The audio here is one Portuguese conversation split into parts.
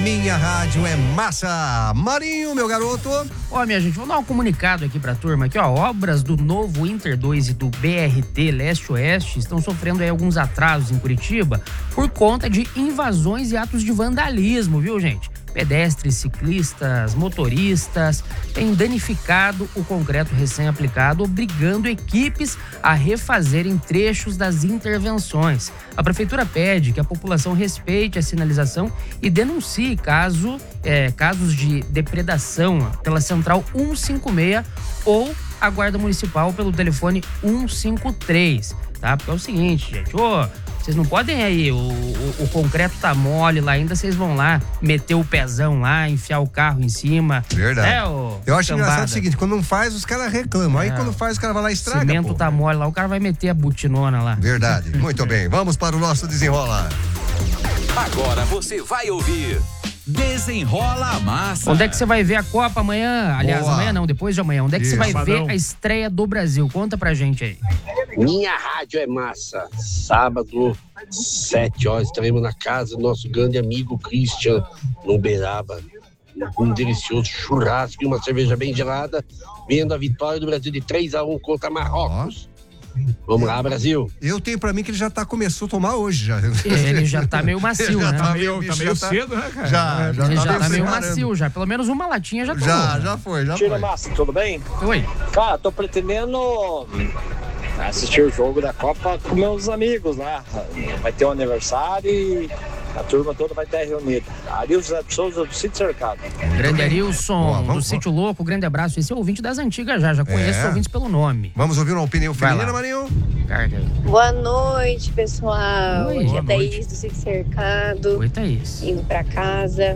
Minha rádio é massa. Marinho, meu garoto. Ó, minha gente, vou dar um comunicado aqui pra turma aqui, ó. Obras do novo Inter 2 e do BRT Leste-Oeste estão sofrendo aí alguns atrasos em Curitiba por conta de invasões e atos de vandalismo, viu, gente? Pedestres, ciclistas, motoristas têm danificado o concreto recém-aplicado, obrigando equipes a refazerem trechos das intervenções. A prefeitura pede que a população respeite a sinalização e denuncie casos de depredação pela Central 156 ou a Guarda Municipal pelo telefone 153, tá? Porque é o seguinte, gente, vocês não podem aí, o concreto tá mole lá ainda, vocês vão lá meter o pezão lá, enfiar o carro em cima. Verdade. Eu acho engraçado o seguinte, quando não faz, os caras reclamam. Aí quando faz, os caras vão lá e estraga. O cimento tá mole lá, o cara vai meter a butinona lá. Verdade. Muito bem, vamos para o nosso desenrola. Agora você vai ouvir Desenrola a Massa. Onde é que você vai ver a Copa amanhã? Aliás, Boa. amanhã não, depois de amanhã. Onde é que você vai ver a estreia do Brasil? Conta pra gente aí. Minha rádio é massa. Sábado, 7 horas, estaremos na casa do nosso grande amigo Christian, no Uberaba. Um delicioso churrasco e uma cerveja bem gelada, vendo a vitória do Brasil de 3-1 contra Marrocos. Vamos lá, Brasil. Eu tenho pra mim que ele já começou a tomar hoje já. Ele já tá meio macio, né? Tá meio cedo, né, cara? Ele já tá meio macio já. Pelo menos uma latinha já tomou. Já foi. Tira Massa, tudo bem? Oi. Cara, tô pretendendo assistir o jogo da Copa com meus amigos lá. Vai ter um aniversário e a turma toda vai estar reunida. Arilson de Souza, do Sítio Cercado. Grande Arilson, do Sítio Louco, grande abraço. Esse é o ouvinte das antigas já conheço os ouvintes pelo nome. Vamos ouvir uma opinião feminina, Marinho? Carga aí. Boa noite, pessoal. Oi, Hoje é boa Thaís do Sítio Cercado. Oi, Thaís. Indo pra casa.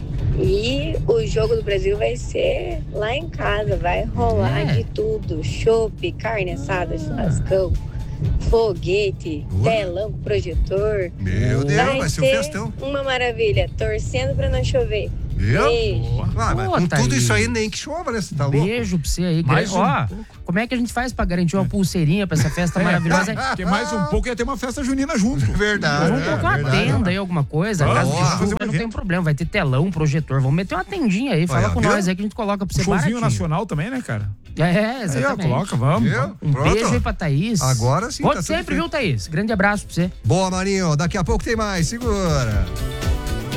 E o jogo do Brasil vai ser lá em casa. Vai rolar de tudo. Chopp, carne assada, churrascão, foguete, telão, projetor. Meu Deus, vai ser um festão. Uma maravilha. Torcendo pra não chover. Viu? Beijo. Mas com tudo isso aí, nem que chova, né? Você tá louco? Beijo pra você aí. Mais Como é que a gente faz pra garantir uma pulseirinha pra essa festa maravilhosa? Porque mais um pouco ia ter uma festa junina junto. Verdade. Vamos colocar uma tenda aí, alguma coisa. Caso de chuva, não tem problema. Vai ter telão, projetor. Vamos meter uma tendinha aí. Fala com nós aí que a gente coloca pra você baratinho. Nacional também, né, cara? Exatamente. Aí, coloca, vamos. Um beijo aí pra Thaís. Agora sim. Volte sempre, viu, Thaís? Grande abraço pra você. Boa, Marinho. Daqui a pouco tem mais. Segura.